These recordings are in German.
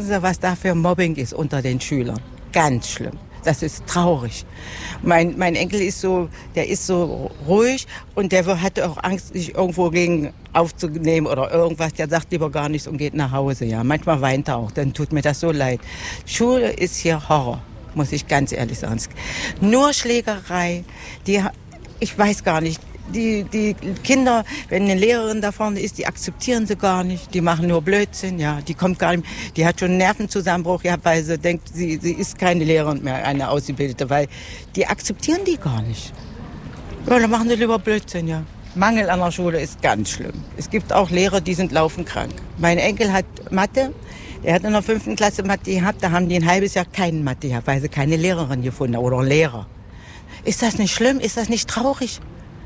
denken Sie, was da für Mobbing ist unter den Schülern? Ganz schlimm. Das ist traurig. Mein Enkel ist so, der ist so ruhig und der hatte auch Angst, sich irgendwo gegen aufzunehmen oder irgendwas. Der sagt lieber gar nichts und geht nach Hause. Ja, manchmal weint er auch. Dann tut mir das so leid. Schule ist hier Horror, muss ich ganz ehrlich sagen. Nur Schlägerei. Ich weiß gar nicht. Die Kinder, wenn eine Lehrerin da vorne ist, die akzeptieren sie gar nicht. Die machen nur Blödsinn, ja. Die kommt gar nicht, die hat schon einen Nervenzusammenbruch gehabt, weil sie denkt, sie ist keine Lehrerin mehr, eine Ausgebildete, weil die akzeptieren die gar nicht. Ja, dann machen sie lieber Blödsinn, ja. Mangel an der Schule ist ganz schlimm. Es gibt auch Lehrer, die sind laufend krank. Mein Enkel hat Mathe, der hat in der 5. Klasse Mathe gehabt, da haben die ein halbes Jahr keinen Mathe gehabt, weil sie keine Lehrerin gefunden haben oder Lehrer. Ist das nicht schlimm? Ist das nicht traurig?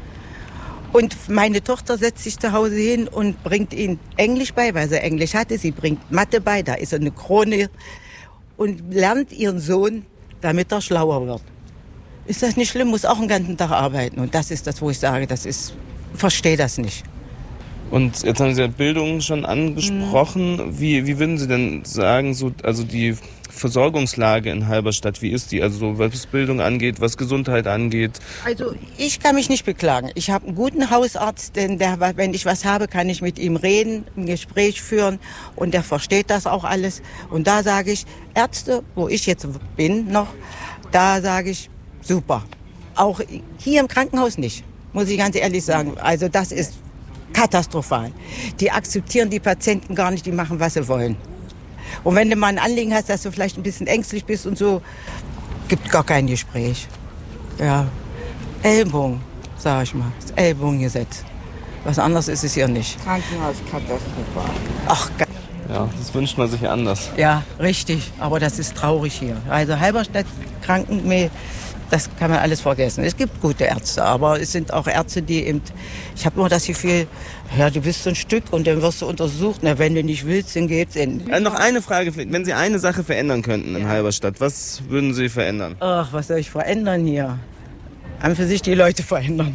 Und meine Tochter setzt sich zu Hause hin und bringt ihnen Englisch bei, weil sie Englisch hatte. Sie bringt Mathe bei, da ist eine Krone und lernt ihren Sohn, damit er schlauer wird. Ist das nicht schlimm? Muss auch den ganzen Tag arbeiten. Und das ist das, wo ich sage, verstehe das nicht. Und jetzt haben Sie ja Bildung schon angesprochen. Wie würden Sie denn sagen, also die Versorgungslage in Halberstadt, wie ist die? Also so, was Bildung angeht, was Gesundheit angeht? Also ich kann mich nicht beklagen. Ich habe einen guten Hausarzt, denn wenn ich was habe, kann ich mit ihm reden, ein Gespräch führen und der versteht das auch alles. Und da sage ich, Ärzte, wo ich jetzt bin noch, da sage ich, super. Auch hier im Krankenhaus nicht, muss ich ganz ehrlich sagen. Also das ist katastrophal. Die akzeptieren die Patienten gar nicht, die machen, was sie wollen. Und wenn du mal ein Anliegen hast, dass du vielleicht ein bisschen ängstlich bist und so, gibt gar kein Gespräch. Ja, Ellbogen, sag ich mal, das Ellbogengesetz. Was anderes ist es hier nicht. Krankenhaus katastrophal. Ach, ja, das wünscht man sich ja anders. Ja, richtig, aber das ist traurig hier. Also Halberstadt Krankenmehl, das kann man alles vergessen. Es gibt gute Ärzte, aber es sind auch Ärzte, die eben, ich habe nur das Gefühl, ja, du bist so ein Stück und dann wirst du untersucht. Na, wenn du nicht willst, dann geht's in. Noch eine Frage, wenn Sie eine Sache verändern könnten in Halberstadt, was würden Sie verändern? Ach, was soll ich verändern hier? An für sich die Leute verändern.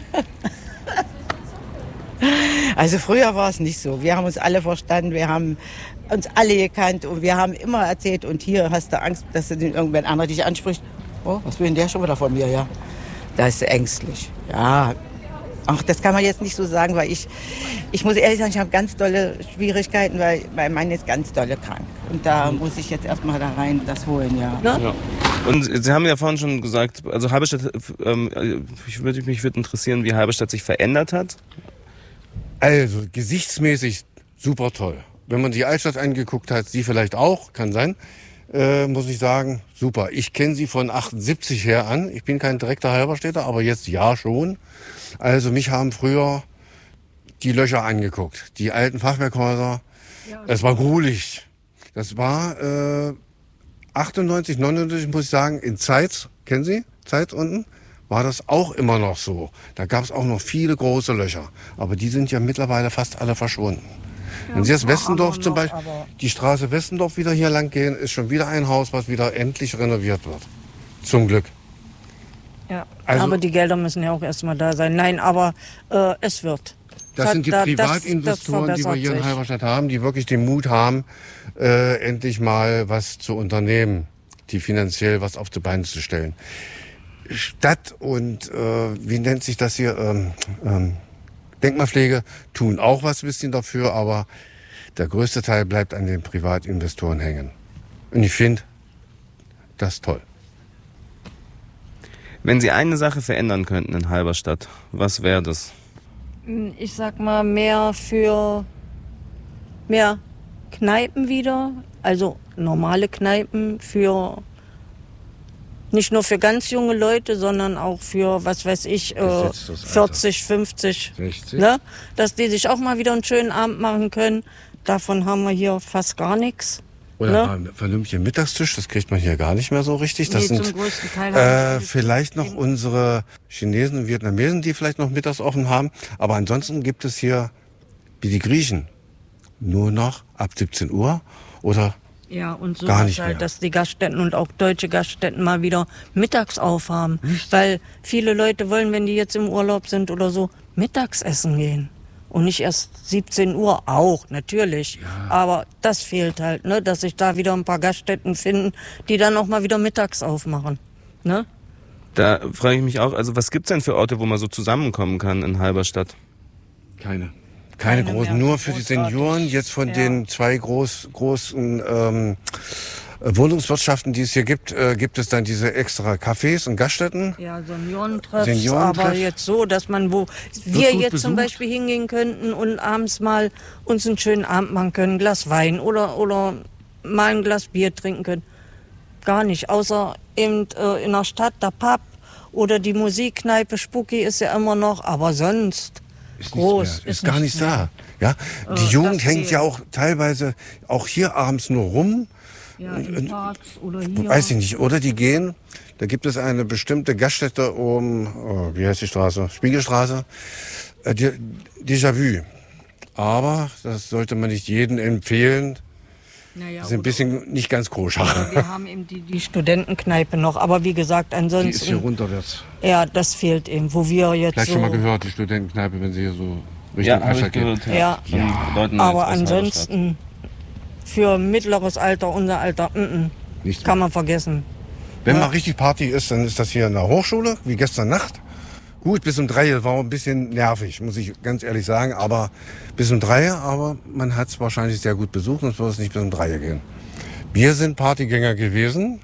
Also früher war es nicht so. Wir haben uns alle verstanden, wir haben uns alle gekannt und wir haben immer erzählt und hier hast du Angst, dass du irgendwann anderer dich anspricht. Oh, was will denn der schon wieder von mir, ja? Da ist ängstlich, ja. Ach, das kann man jetzt nicht so sagen, weil ich muss ehrlich sagen, ich habe ganz dolle Schwierigkeiten, weil mein Mann ist ganz dolle krank. Und da muss ich jetzt erstmal da rein das holen, ja. Ja. Und Sie haben ja vorhin schon gesagt, also Halberstadt, mich würde interessieren, wie Halberstadt sich verändert hat. Also, gesichtsmäßig super toll. Wenn man die Altstadt angeguckt hat, Sie vielleicht auch, kann sein, muss ich sagen, super. Ich kenne sie von 78 her an. Ich bin kein direkter Halberstädter, aber jetzt ja schon. Also mich haben früher die Löcher angeguckt, die alten Fachwerkhäuser. Ja. Es war gruselig. Das war 98, 99, muss ich sagen, in Zeitz, kennen Sie? Zeitz unten? War das auch immer noch so. Da gab es auch noch viele große Löcher. Aber die sind ja mittlerweile fast alle verschwunden. Wenn Sie jetzt Westendorf zum Beispiel, die Straße Westendorf wieder hier lang gehen, ist schon wieder ein Haus, was wieder endlich renoviert wird. Zum Glück. Ja, also, aber die Gelder müssen ja auch erstmal da sein. Nein, aber es wird. Das sind die Privatinvestoren, die wir hier in Halberstadt haben, die wirklich den Mut haben, endlich mal was zu unternehmen, die finanziell was auf die Beine zu stellen. Stadt und, wie nennt sich das hier, Denkmalpflege tun auch was ein bisschen dafür, aber der größte Teil bleibt an den Privatinvestoren hängen. Und ich finde das toll. Wenn Sie eine Sache verändern könnten in Halberstadt, was wäre das? Ich sag mal mehr Kneipen wieder, also normale Kneipen für nicht nur für ganz junge Leute, sondern auch für, was weiß ich, 40, 50, 60. Ne? Dass die sich auch mal wieder einen schönen Abend machen können. Davon haben wir hier fast gar nichts. Oder einen vernünftigen Mittagstisch, das kriegt man hier gar nicht mehr so richtig. Das sind zum größten Teil vielleicht noch unsere Chinesen und Vietnamesen, die vielleicht noch mittags offen haben. Aber ansonsten gibt es hier, wie die Griechen, nur noch ab 17 Uhr oder ja, und so gar nicht halt, mehr. Dass die Gaststätten und auch deutsche Gaststätten mal wieder mittags aufhaben. Weil viele Leute wollen, wenn die jetzt im Urlaub sind oder so, mittags essen gehen. Und nicht erst 17 Uhr, auch, natürlich. Ja. Aber das fehlt halt, ne? Dass sich da wieder ein paar Gaststätten finden, die dann auch mal wieder mittags aufmachen. Ne? Da frage ich mich auch, also was gibt's denn für Orte, wo man so zusammenkommen kann in Halberstadt? Keine großen, nur für die Senioren. Jetzt von den 2 großen Wohnungswirtschaften, die es hier gibt, gibt es dann diese extra Cafés und Gaststätten. Ja, Seniorentreffs, aber jetzt so, dass man, wo wir jetzt besucht. Zum Beispiel hingehen könnten und abends mal uns einen schönen Abend machen können, ein Glas Wein oder mal ein Glas Bier trinken können. Gar nicht, außer eben in der Stadt der Pub oder die Musikkneipe, Spooky ist ja immer noch, aber sonst ist groß. Ist gar nichts da. Ja? Die Jugend hängt ja auch teilweise auch hier abends nur rum. Ja, in Parks oder hier. Weiß ich nicht. Oder die gehen, da gibt es eine bestimmte Gaststätte wie heißt die Straße? Spiegelstraße. Déjà-vu. Aber das sollte man nicht jedem empfehlen. Naja, das ist ein bisschen nicht ganz koscher. Wir haben eben die Studentenkneipe noch. Aber wie gesagt, ansonsten... Die ist hier runterwärts. Ja, das fehlt eben, wo wir jetzt vielleicht schon mal gehört, die Studentenkneipe, wenn sie hier so Richtung Altstadt geht. Ja. Aber ansonsten... Für mittleres Alter, unser Alter, kann man vergessen. Wenn mal richtig Party ist, dann ist das hier in der Hochschule, wie gestern Nacht. Gut, bis um 3 war ein bisschen nervig, muss ich ganz ehrlich sagen. Aber bis um 3, aber man hat es wahrscheinlich sehr gut besucht, sonst würde es nicht bis um 3 gehen. Wir sind Partygänger gewesen,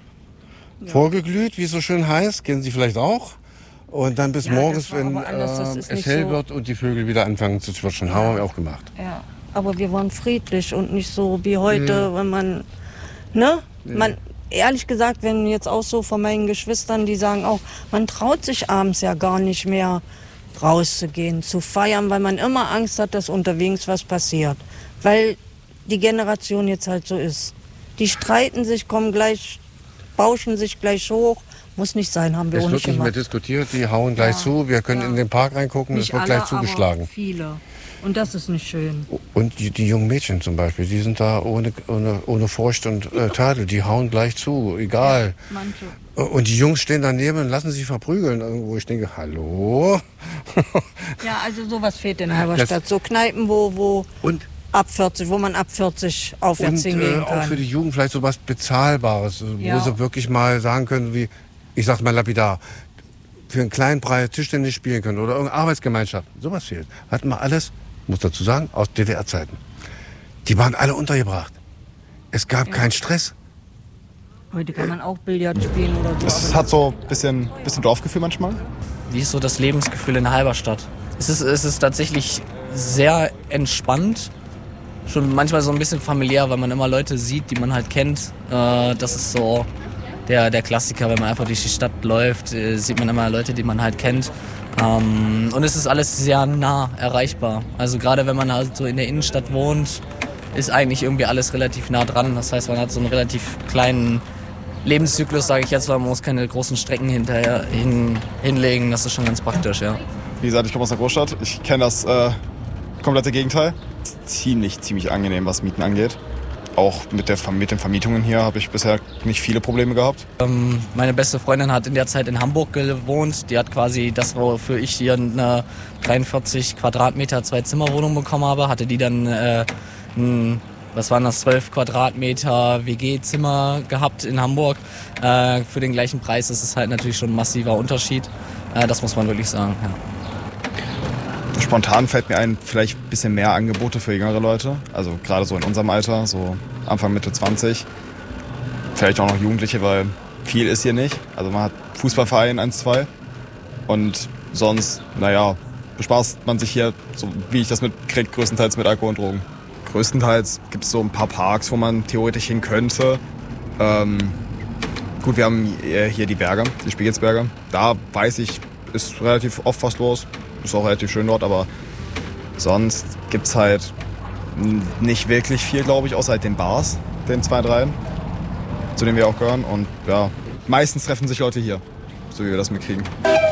vorgeglüht, wie es so schön heißt, kennen Sie vielleicht auch. Und dann bis morgens, wenn es hell wird und die Vögel wieder anfangen zu zwitschern, haben wir auch gemacht. Ja. Aber wir waren friedlich und nicht so wie heute, wenn man, ne? Man, ehrlich gesagt, wenn jetzt auch so von meinen Geschwistern, die sagen auch, man traut sich abends ja gar nicht mehr rauszugehen, zu feiern, weil man immer Angst hat, dass unterwegs was passiert. Weil die Generation jetzt halt so ist. Die streiten sich, kommen gleich, bauschen sich gleich hoch. Muss nicht sein, haben wir auch nicht gemacht. Es wird nicht mehr diskutiert, die hauen gleich zu. Wir können in den Park reingucken, es wird gleich zugeschlagen. Aber viele. Und das ist nicht schön. Und die jungen Mädchen zum Beispiel, die sind da ohne Furcht und Tadel, die hauen gleich zu, egal. Ja, manche. Und die Jungs stehen daneben und lassen sich verprügeln. Wo ich denke, hallo? Ja, also sowas fehlt in Halberstadt. So Kneipen, wo man ab 40 aufwärts hingehen kann. Auch für die Jugend vielleicht sowas Bezahlbares, wo sie wirklich mal sagen können, wie, ich sag's mal lapidar, für einen kleinen Preis Tischtennis spielen können oder irgendeine Arbeitsgemeinschaft. Sowas fehlt. Hatten wir alles, muss dazu sagen, aus DDR-Zeiten. Die waren alle untergebracht. Es gab keinen Stress. Heute kann man auch Billard spielen oder so. Es hat so ein bisschen Dorfgefühl manchmal. Wie ist so das Lebensgefühl in Halberstadt? Es ist tatsächlich sehr entspannt. Schon manchmal so ein bisschen familiär, weil man immer Leute sieht, die man halt kennt. Das ist so der Klassiker, wenn man einfach durch die Stadt läuft, sieht man immer Leute, die man halt kennt. Und es ist alles sehr nah erreichbar. Also gerade wenn man halt so in der Innenstadt wohnt, ist eigentlich irgendwie alles relativ nah dran. Das heißt, man hat so einen relativ kleinen Lebenszyklus, sage ich jetzt, weil man muss keine großen Strecken hinterher hinlegen. Das ist schon ganz praktisch, ja. Wie gesagt, ich komme aus der Großstadt. Ich kenne das komplette Gegenteil. Ziemlich angenehm, was Mieten angeht. Auch mit den Vermietungen hier habe ich bisher nicht viele Probleme gehabt. Meine beste Freundin hat in der Zeit in Hamburg gewohnt. Die hat quasi das, wofür ich hier eine 43 Quadratmeter 2-Zimmer-Wohnung bekommen habe, hatte die dann 12 Quadratmeter WG-Zimmer gehabt in Hamburg. Für den gleichen Preis ist es halt natürlich schon ein massiver Unterschied. Das muss man wirklich sagen, ja. Spontan fällt mir ein, vielleicht ein bisschen mehr Angebote für jüngere Leute. Also gerade so in unserem Alter, so Anfang, Mitte 20. Vielleicht auch noch Jugendliche, weil viel ist hier nicht. Also man hat Fußballverein 1, 2. Und sonst, bespaßt man sich hier, so wie ich das mitkriege, größtenteils mit Alkohol und Drogen. Größtenteils gibt es so ein paar Parks, wo man theoretisch hin könnte. Gut, wir haben hier die Berge, die Spiegelsberge. Da weiß ich, ist relativ oft was los. Ist auch relativ schön dort, aber sonst gibt's halt nicht wirklich viel, glaube ich, außer halt den Bars, den 2, 3, zu denen wir auch gehören. Und ja, meistens treffen sich Leute hier, so wie wir das mitkriegen.